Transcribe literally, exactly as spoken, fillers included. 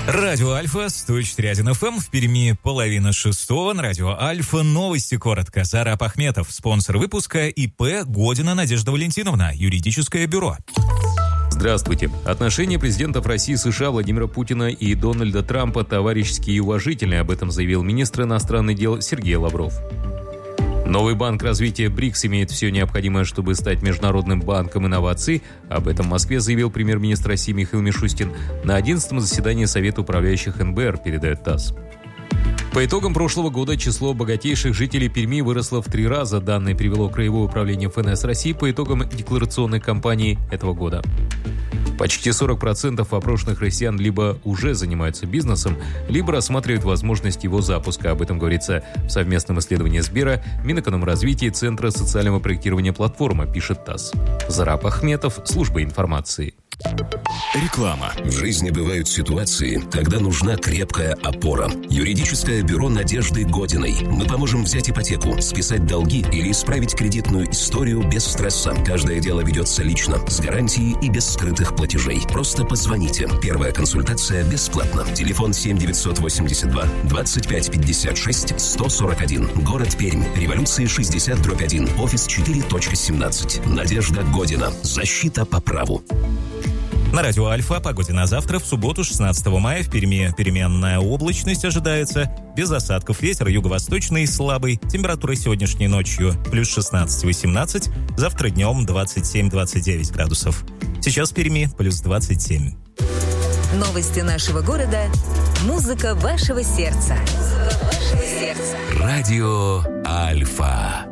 Радио Альфа, сто четыре один эф эм, в Перми половина шестого, на Радио Альфа, новости коротко. Зараб Ахметов, спонсор выпуска ИП Година Надежда Валентиновна, юридическое бюро. Здравствуйте. Отношения президентов России и США Владимира Путина и Дональда Трампа товарищеские и уважительные, об этом заявил министр иностранных дел Сергей Лавров. Новый банк развития БРИКС имеет все необходимое, чтобы стать международным банком инноваций. Об этом в Москве заявил премьер-министр России Михаил Мишустин на одиннадцатом заседании Совета управляющих эн бэ эр, передает ТАСС. По итогам прошлого года число богатейших жителей Перми выросло в три раза. Данное привело Краевое управление эф эн эс России по итогам декларационной кампании этого года. Почти сорок процентов опрошенных россиян либо уже занимаются бизнесом, либо рассматривают возможность его запуска. Об этом говорится в совместном исследовании Сбера, Минэкономразвития и Центра социального проектирования «Платформа», пишет ТАСС. Зараб Ахметов, служба информации. Реклама. В жизни бывают ситуации, когда нужна крепкая опора. Юридическое бюро Надежды Годиной. Мы поможем взять ипотеку, списать долги или исправить кредитную историю без стресса. Каждое дело ведется лично, с гарантией и без скрытых платежей. Просто позвоните. Первая консультация бесплатна. Телефон семь девятьсот восемьдесят два двадцать пять пятьдесят шесть сто сорок один. Город Пермь. Революции шестьдесят дробь один. Офис четыре точка семнадцать. Надежда Година. Защита по праву. На Радио Альфа о погоде на завтра, в субботу, шестнадцатого мая, в Перми переменная облачность ожидается, без осадков, ветер юго-восточный слабый, температура сегодняшней ночью плюс шестнадцать-восемнадцать, завтра днем двадцать семь двадцать девять градусов. Сейчас в Перми плюс двадцать семь. Новости нашего города, музыка вашего сердца. Музыка вашего сердца. Радио Альфа.